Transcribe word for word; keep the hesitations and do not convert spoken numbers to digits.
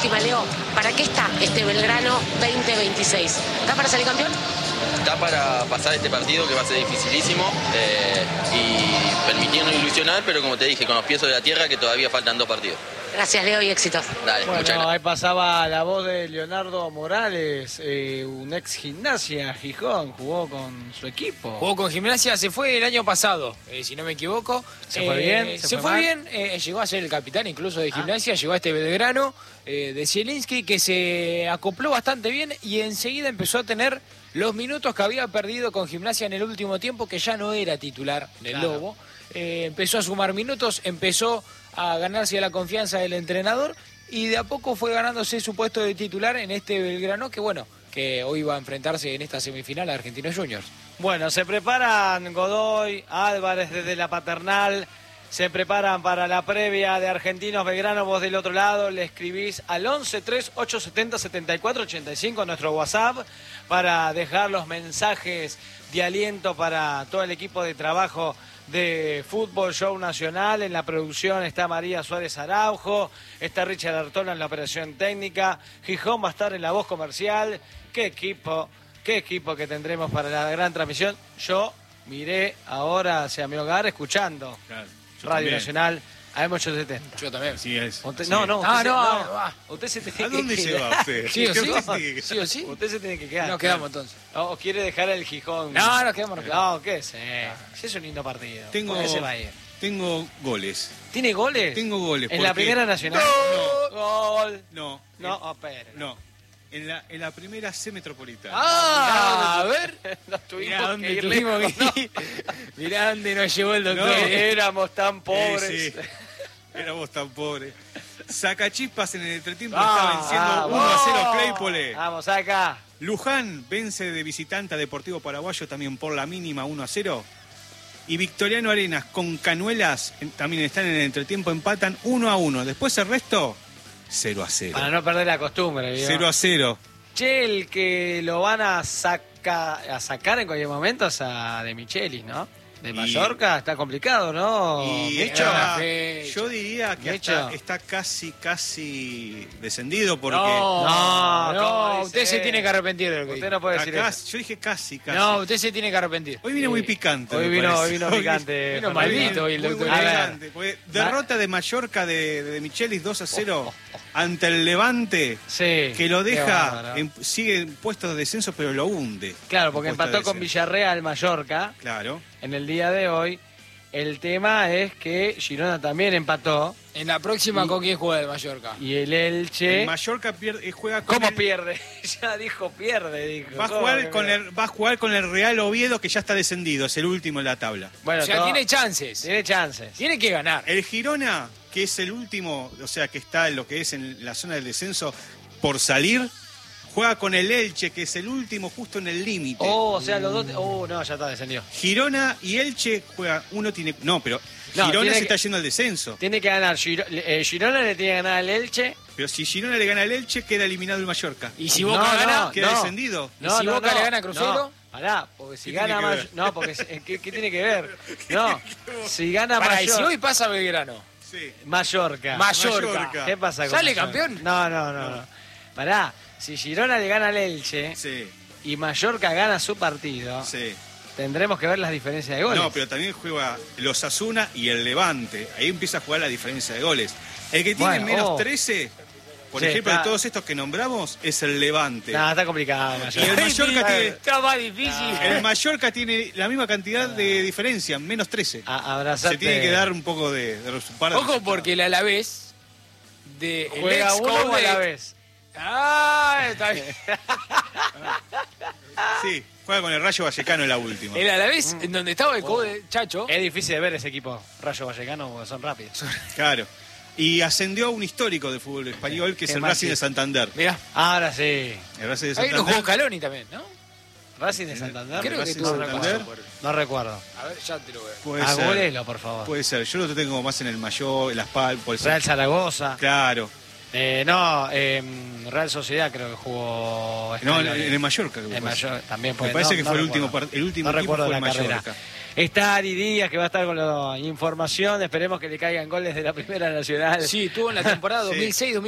última, Leo. ¿Para qué está este Belgrano veinte veintiséis? ¿Está para salir campeón? Está para pasar este partido que va a ser dificilísimo eh, y permitirnos ilusionar, pero como te dije, con los pies sobre la tierra, que todavía faltan dos partidos. Gracias, Leo, y éxitos. Dale, Bueno, muchas gracias. ahí pasaba la voz de Leonardo Morales, eh, un ex Gimnasia Gijón, jugó con su equipo. Jugó con Gimnasia, se fue el año pasado, eh, si no me equivoco. ¿Se fue bien? Se, ¿Se fue, fue bien, eh, llegó a ser el capitán incluso de Gimnasia, ah. llegó a este Belgrano eh, de Zielinski, que se acopló bastante bien y enseguida empezó a tener los minutos que había perdido con Gimnasia en el último tiempo, que ya no era titular del claro. Lobo. Eh, empezó a sumar minutos, empezó a ganarse la confianza del entrenador y de a poco fue ganándose su puesto de titular en este Belgrano, que bueno, que hoy va a enfrentarse en esta semifinal a Argentinos Juniors. Bueno, se preparan Godoy, Álvarez desde la Paternal, se preparan para la previa de Argentinos Belgrano. Vos del otro lado le escribís al once tres ocho setenta setenta y cuatro ochenta y cinco nuestro WhatsApp para dejar los mensajes de aliento para todo el equipo de trabajo de Fútbol Show Nacional. En la producción está María Suárez Araujo, está Richard Artola en la operación técnica, Gijón va a estar en la voz comercial. Qué equipo, qué equipo que tendremos para la gran transmisión. Yo miré ahora hacia mi hogar escuchando claro, Radio también. Nacional A M ochocientos setenta. Yo también. Sí, es. Usted, sí. No, no, usted, ah, se, no, no, no. usted se tiene ¿A dónde que se quedar? va usted? Sí o sí. sí. Sí o sí. Usted se tiene que quedar. Nos quedamos entonces. ¿O quiere dejar el Gijón? No, nos quedamos. Nos quedamos. No, qué sé. Sí, es un lindo partido. Tengo, ¿Por qué se va a ir? Tengo goles. ¿Tiene goles? Tengo goles. ¿En la Primera Nacional? No. Gol. No. No, oh, espere. No. En la, en la primera C metropolitana. Ah, a ver. Nos tuvimos Mirá dónde que ir tuvimos lejos, que ir. Mirá dónde nos llevó el doctor. No, éramos tan pobres. Sí, sí. Éramos tan pobres. Sacachispas en el entretiempo Ah, está venciendo ah, uno a cero Claypole. Vamos acá. Luján vence de visitante a Deportivo Paraguayo también por la mínima uno a cero. Y Victoriano Arenas con Canuelas también están en el entretiempo, empatan uno a uno. Después el resto, cero a cero. Para no perder la costumbre. ¿Vio? cero a cero. Che, el que lo van a, saca, a sacar en cualquier momento es a De Michelis, ¿no? De Mallorca, y, está complicado, ¿no? Y Mecho. está, yo diría que hasta está casi, casi descendido porque... No, no, no usted dice, se tiene que arrepentir de lo que usted no puede decir casi, eso. Yo dije casi, casi. No, usted se tiene que arrepentir. Hoy viene muy picante. Hoy vino, hoy vino picante. Vino maldito hoy el muy, doctor. muy picante. Porque derrota de Mallorca de, de Michelis dos a cero oh, oh, oh. ante el Levante, sí, que lo deja, en, sigue en puestos de descenso, pero lo hunde. Claro, porque empató con Villarreal Mallorca. Claro. En el día de hoy. El tema es que Girona también empató. En la próxima, y, ¿con quién juega el Mallorca? Y el Elche... El Mallorca pierde, juega con ¿Cómo el... pierde? Ya dijo pierde, dijo. Va a, jugar con el, va a jugar con el Real Oviedo, que ya está descendido, es el último en la tabla. Bueno, o sea, todo... tiene chances. Tiene chances. Tiene que ganar. El Girona, que es el último, o sea, que está en lo que es en la zona del descenso por salir... Juega con el Elche, que es el último justo en el límite. Oh, o sea, los dos... Oh, no, ya está descendido. Girona y Elche juegan... Uno tiene... No, pero no, Girona se que... está yendo al descenso. Tiene que ganar... Giro... Eh, Girona le tiene que ganar al Elche. Pero si Girona le gana al Elche, queda eliminado el Mallorca. ¿Y si Boca no, gana? No, queda no. descendido. ¿Y si no, Boca no, le gana a Cruzeiro? No, pará, porque si ¿Qué gana... Más... No, porque... ¿Qué, ¿Qué tiene que ver? No, si gana Pará, Mallorca... ¿y si hoy pasa Belgrano? Sí. Mallorca. Mallorca. Mallorca. ¿Qué pasa con ¿Sale Mallorca? campeón? No, no, no, no. no. Pará, si Girona le gana al Elche Sí. y Mallorca gana su partido, Sí. tendremos que ver las diferencias de goles. No, pero también juega los Asuna y el Levante. Ahí empieza a jugar la diferencia de goles. El que tiene Bueno, menos oh. trece, por Sí, ejemplo, está... de todos estos que nombramos, es el Levante. No, está complicado. Y el Mallorca tiene... Está más difícil. El Mallorca tiene la misma cantidad de diferencia, menos trece. A abrazate. Se tiene que dar un poco de, de su par de Ojo, resultados. porque el Alavés de el Juega ex uno a Coudet- la vez. Ah, está bien. Sí, juega con el Rayo Vallecano en la última. El Alavés, Mm. en donde estaba el Oh. Coudet, Chacho. Es difícil de ver ese equipo Rayo Vallecano porque son rápidos. Claro. Y ascendió a un histórico de fútbol español, que es Qué el mal Racing de chiste. Santander. Mirá. Ahora sí. El Racing de Ahí lo jugó Santander. Caloni también, ¿no? Racing de Santander. Creo que Racing tuvo de no, Santander. recuerdo. no recuerdo. A ver, ya te lo veo. Puede ser. Agolelo, por favor. Puede ser. Yo lo tengo más en el Mayor, en las Palmas. Real Zaragoza. Claro. Eh, no, eh, Real Sociedad creo que jugó. No, en, Scaloni. en el Mallorca. En Mayor, también puede, Me parece no, que no fue el recuerdo. último, part- el último No equipo recuerdo fue la el carrera. Mallorca. Está Ari Díaz, que va a estar con la información. Esperemos que le caigan goles de la Primera Nacional. Sí, tuvo en la temporada Sí. dos mil seis